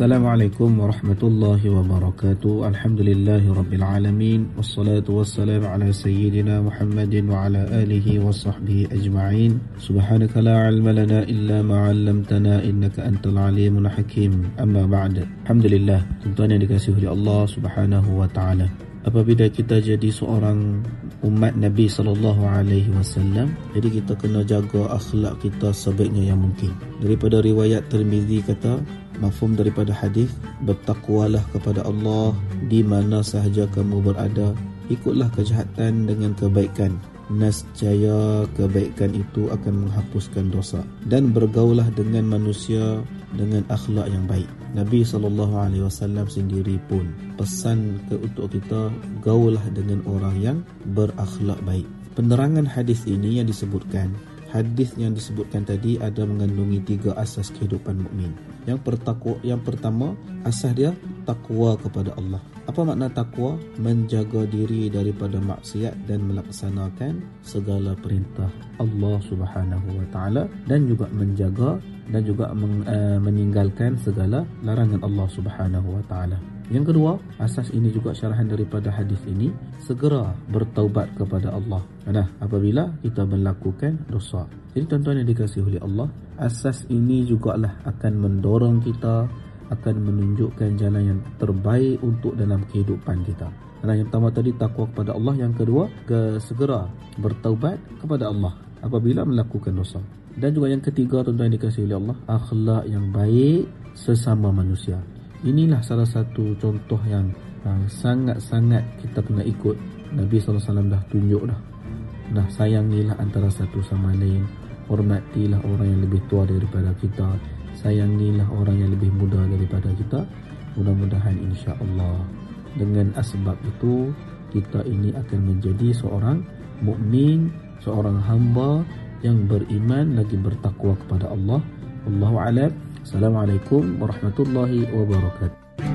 Assalamualaikum warahmatullahi wabarakatuh. Alhamdulillahi rabbil alamin. Wassalatu wassalamu ala sayyidina Muhammadin wa ala alihi wa sahbihi ajma'in. Subhanaka la ilma lana illa ma 'allamtana innaka antal alimul hakim. Amma ba'd. Alhamdulillah, tuan-tuan yang dikasihi oleh Allah Subhanahu wa taala. Apabila kita jadi seorang umat Nabi sallallahu alaihi wasallam, jadi kita kena jaga akhlak kita sebaiknya yang mungkin. Daripada riwayat Tirmizi kata, mafhum daripada hadis, bertakwalah kepada Allah di mana sahaja kamu berada, ikutlah kejahatan dengan kebaikan, nescaya kebaikan itu akan menghapuskan dosa, dan bergaulah dengan manusia dengan akhlak yang baik. Nabi SAW sendiri pun pesan untuk kita, gaulah dengan orang yang berakhlak baik. Penerangan hadis ini yang disebutkan, hadis yang disebutkan tadi ada mengandungi 3 asas kehidupan mukmin. Yang pertama, asas dia takwa kepada Allah. Apa makna takwa? Menjaga diri daripada maksiat dan melaksanakan segala perintah Allah Subhanahu wa taala, dan juga menjaga dan juga meninggalkan segala larangan Allah Subhanahu wa taala. Yang kedua, asas ini juga syarahan daripada hadis ini, segera bertaubat kepada Allah apabila kita melakukan dosa. Jadi tuan-tuan yang dikasihi oleh Allah, asas ini jugalah akan mendorong kita, akan menunjukkan jalan yang terbaik untuk dalam kehidupan kita. Yang pertama tadi takwa kepada Allah, yang kedua segera bertaubat kepada Allah apabila melakukan dosa. Dan juga yang ketiga, tuan-tuan yang dikasihi oleh Allah, akhlak yang baik sesama manusia. Inilah salah satu contoh yang sangat-sangat kita kena ikut. Nabi SAW dah tunjuk dah sayangilah antara satu sama lain, hormatilah orang yang lebih tua daripada kita, sayangilah orang yang lebih muda daripada kita. Mudah-mudahan insya-Allah dengan asbab itu kita ini akan menjadi seorang mukmin, seorang hamba yang beriman lagi bertakwa kepada Allah. Wallahu a'lam. Assalamualaikum warahmatullahi wabarakatuh.